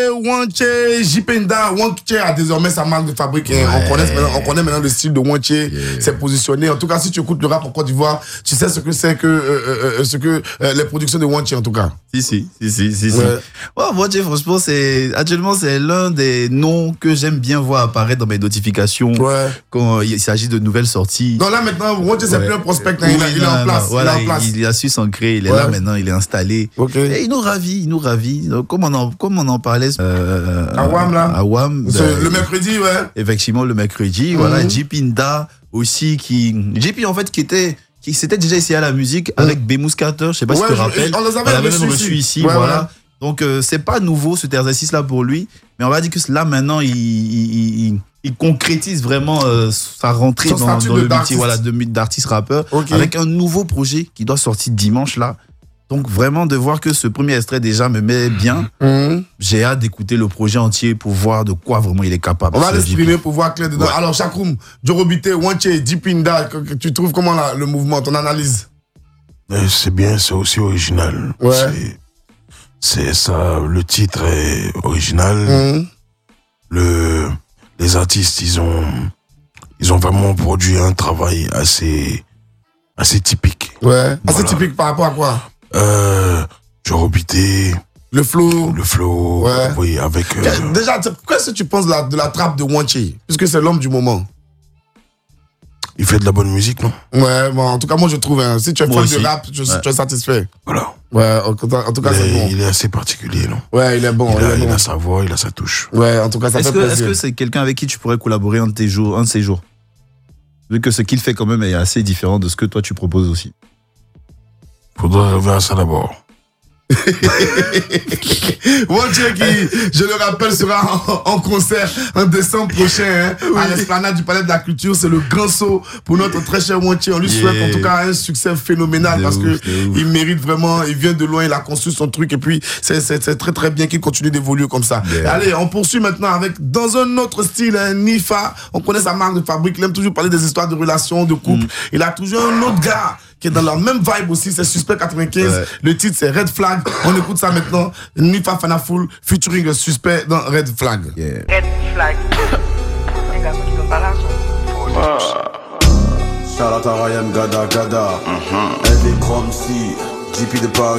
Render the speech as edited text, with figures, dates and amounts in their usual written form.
Wanche, Jipenda, Wanche a désormais sa marque de fabrique. Ouais. On connaît maintenant le style de Wanche, c'est positionné. En tout cas, si tu écoutes le rap en Côte d'Ivoire, tu sais ce que les productions de Wanche en tout cas. Si. Wanche, franchement, actuellement, c'est l'un des noms que j'aime bien voir apparaître dans mes notifications quand il s'agit de nouvelles sorties. Donc là, maintenant, Wanche, c'est plus un prospect, il est en place. Voilà, il a su s'ancrer, il est là maintenant, il est installé. Et il nous ravit. Donc, comme on en parlait, Awam là. Awam. Le mercredi, Effectivement, le mercredi. Voilà, Jipinda aussi JP en fait qui s'était déjà essayé à la musique avec Bemous Carter, je sais pas si tu te rappelles. On les avait reçu ici, voilà. Donc c'est pas nouveau cet exercice là pour lui, mais on va dire que là maintenant il concrétise vraiment sa rentrée dans le métier d'artiste rappeur avec un nouveau projet qui doit sortir dimanche là. Donc vraiment de voir que ce premier extrait déjà me met bien. J'ai hâte d'écouter le projet entier pour voir de quoi vraiment il est capable. On va l'exprimer pour voir clair dedans. Alors Chakroum, Jorobite, Wanche, Jipinda, tu trouves comment le mouvement, ton analyse? C'est bien, c'est aussi original. C'est ça, le titre est original. Les artistes, ils ont vraiment produit un travail assez typique. Assez typique par rapport à quoi? Jorobité. Le flow. Oui, avec... Déjà, qu'est-ce que tu penses de la trappe de Wanche? Puisque c'est l'homme du moment. Il fait de la bonne musique, non? En tout cas, moi je trouve, si tu es fan de rap, tu es satisfait. Voilà. En tout cas, c'est bon. Il est assez particulier, non? Il est bon. Il a sa voix, il a sa touche. En tout cas, ça fait plaisir. Est-ce que c'est quelqu'un avec qui tu pourrais collaborer un de ces jours? Vu que ce qu'il fait quand même est assez différent de ce que toi tu proposes aussi. Faudra voir ça d'abord. Wanche qui, je le rappelle, sera en concert en décembre prochain à l'Esplanade du Palais de la Culture. C'est le grand saut pour notre très cher Wanche. On lui souhaite en tout cas un succès phénoménal parce que il mérite vraiment, il vient de loin, il a construit son truc et puis c'est très très bien qu'il continue d'évoluer comme ça. Allez, on poursuit maintenant avec, dans un autre style, Nifa. On connaît sa marque de fabrique, il aime toujours parler des histoires de relations, de couple. Il a toujours un autre gars qui est dans la même vibe aussi, c'est Suspect 95. Le titre c'est Red Flag. On écoute ça maintenant. Nifa Fanaful featuring Suspect dans Red Flag. Red Flag. Shout out à Ryan Gada. Eddie Crom C, GP de Paris.